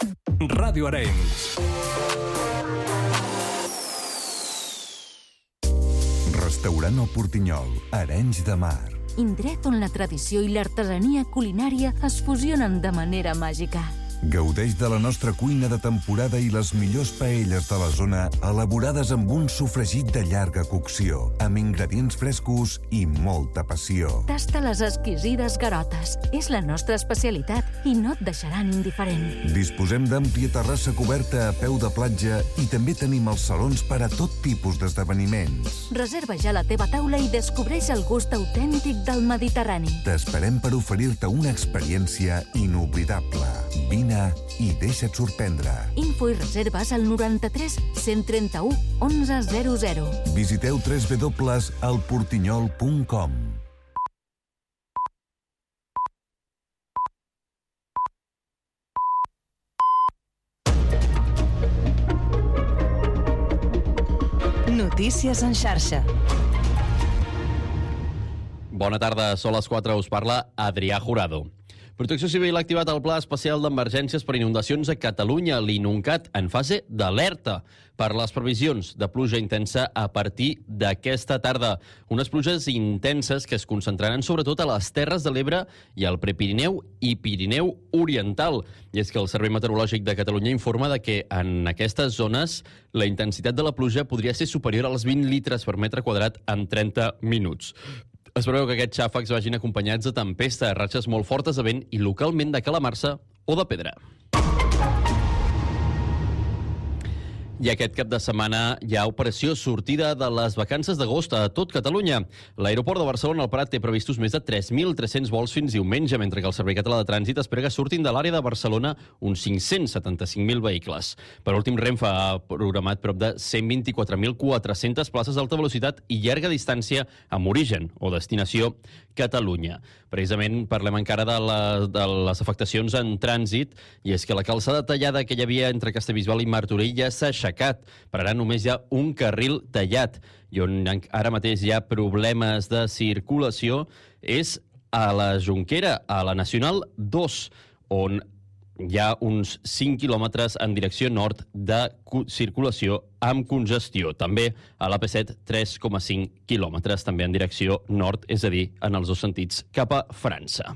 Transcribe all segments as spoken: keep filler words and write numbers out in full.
Ràdio Arenys. Restaurant El Portinyol, Arenys de Mar. Indret on la tradició i l'artesania culinària es fusionen de manera màgica. Gaudeix de la nostra cuina de temporada i les millors paelles de la zona elaborades amb un sofregit de llarga cocció, amb ingredients frescos i molta passió. Tasta les exquisides garotes. És la nostra especialitat i no et deixaran indiferent. Disposem d'àmplia terrassa coberta a peu de platja i també tenim els salons per a tot tipus d'esdeveniments. Reserva ja la teva taula i descobreix el gust autèntic del Mediterrani. T'esperem per oferir-te una experiència inoblidable. Vine i deixa't sorprendre. Info i reserves al noranta-tres cent trenta-u onze zero zero. Visiteu w w w punt el portinyol punt com. Notícies en xarxa. Bona tarda, són les quatre, us parla Adrià Jurado. Protecció Civil ha activat el Pla Especial d'Emergències per Inundacions a Catalunya, l'INUNCAT, en fase d'alerta per les previsions de pluja intensa a partir d'aquesta tarda. Unes pluges intenses que es concentraran sobretot a les Terres de l'Ebre i al Prepirineu i Pirineu Oriental. I és que el Servei Meteorològic de Catalunya informa de que en aquestes zones la intensitat de la pluja podria ser superior als vint litres per metre quadrat en trenta minuts. Es preveu que aquests xàfecs vagin acompanyats de tempesta, ratxes molt fortes de vent i localment de calamarsa o de pedra. I aquest cap de setmana hi ha operació sortida de les vacances d'agost a tot Catalunya. L'aeroport de Barcelona al Prat té previstos més de tres mil tres-cents vols fins diumenge, mentre que el Servei Català de Trànsit espera que surtin de l'àrea de Barcelona uns cinc-cents setanta-cinc mil vehicles. Per últim, Renfe ha programat prop de cent vint-i-quatre mil quatre-centes places d'alta velocitat i llarga distància amb origen o destinació Catalunya. Precisament parlem encara de, la, de les afectacions en trànsit, i és que la calçada tallada que hi havia entre Castellbisbal i Martorell ja s'ha aixecat. Per ara només hi ha un carril tallat, i on ara mateix hi ha problemes de circulació és a la Jonquera, a la Nacional dos, on hi ha uns cinc quilòmetres en direcció nord de circulació amb congestió. També a l'A P set, tres coma cinc quilòmetres, també en direcció nord, és a dir, en els dos sentits cap a França.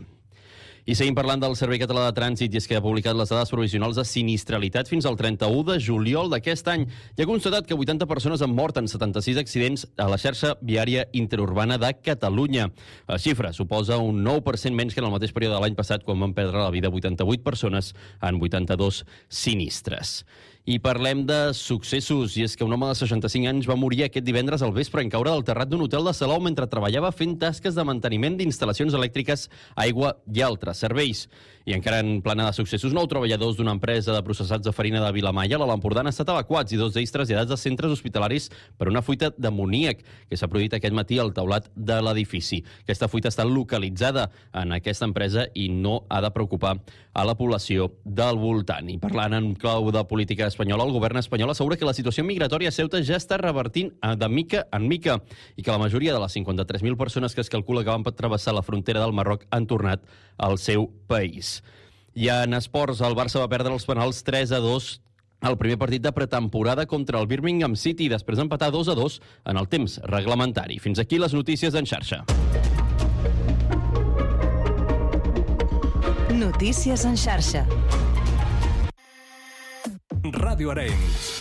I seguim parlant del Servei Català de Trànsit, i és que ha publicat les dades provisionals de sinistralitat fins al trenta-u de juliol d'aquest any i ha constatat que vuitanta persones han mort en setanta-sis accidents a la xarxa viària interurbana de Catalunya. La xifra suposa un nou per cent menys que en el mateix període de l'any passat, quan van perdre la vida vuitanta-vuit persones en vuitanta-dos sinistres. I parlem de successos, i és que un home de seixanta-cinc anys va morir aquest divendres al vespre en caure del terrat d'un hotel de Salou mentre treballava fent tasques de manteniment d'instal·lacions elèctriques, aigua i altres serveis. I encara en plana de successos, nou treballadors d'una empresa de processats de farina de Vilamalla, a l'Empordà, han estat evacuats i dos d'ells traslladats a centres hospitalaris per una fuita d'amoníac que s'ha produït aquest matí al teulat de l'edifici. Aquesta fuita està localitzada en aquesta empresa i no ha de preocupar a la població del voltant. I parlant en clau de política espanyola, el govern espanyol assegura que la situació migratòria a Ceuta ja està revertint de mica en mica i que la majoria de les cinquanta-tres mil persones que es calcula que van travessar la frontera del Marroc han tornat al seu país. I en esports, el Barça va perdre els penals tres a dos al primer partit de pretemporada contra el Birmingham City, després d'empatar dos a dos en el temps reglamentari. Fins aquí les notícies en xarxa. Notícies en xarxa. Ràdio Arenys.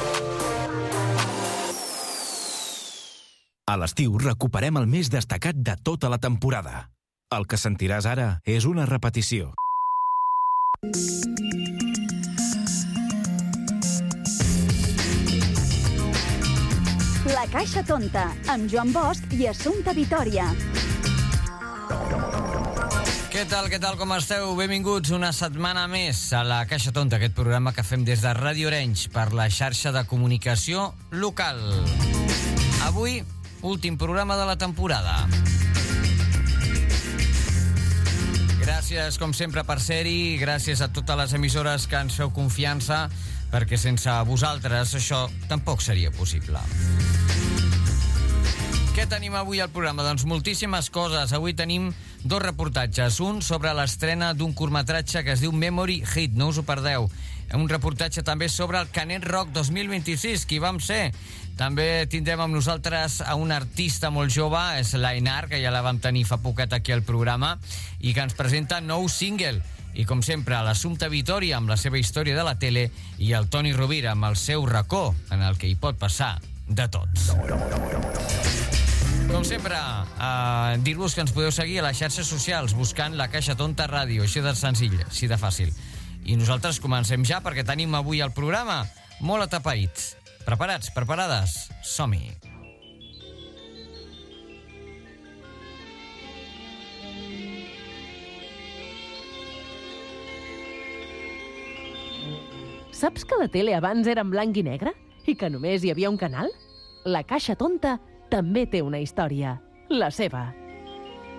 A l'estiu recuperem el més destacat de tota la temporada. El que sentiràs ara és una repetició. La Caixa Tonta, amb Joan Bosch i Assumpta Vitòria. Què tal, què tal, com esteu? Benvinguts una setmana més a La Caixa Tonta, aquest programa que fem des de Ràdio Arenys per la xarxa de comunicació local. Avui, últim programa de la temporada. Gràcies, com sempre, per ser-hi. Gràcies a totes les emissores que ens feu confiança, perquè sense vosaltres això tampoc seria possible. Què tenim avui al programa? Doncs moltíssimes coses. Avui tenim dos reportatges. Un sobre l'estrena d'un curtmetratge que es diu Memory Hit, no us ho perdeu. Un reportatge també sobre el Canet Rock dos mil vint-i-sis, qui vam ser. També tindrem amb nosaltres a un artista molt jove, és l'Ainar, que ja la vam tenir fa poquet aquí al programa, i que ens presenta nou single. I com sempre, l'Assumpta Vitòria amb la seva història de la tele i el Toni Rovira amb el seu racó, en el que hi pot passar de tots. Com sempre, eh, dir-vos que ens podeu seguir a les xarxes socials buscant La Caixa Tonta Ràdio, així de senzill, així de fàcil. I nosaltres comencem ja perquè tenim avui el programa molt atapeït. Preparats, preparades? Som-hi! Saps que la tele abans era en blanc i negre? I que només hi havia un canal? La Caixa Tonta també té una història, la seva.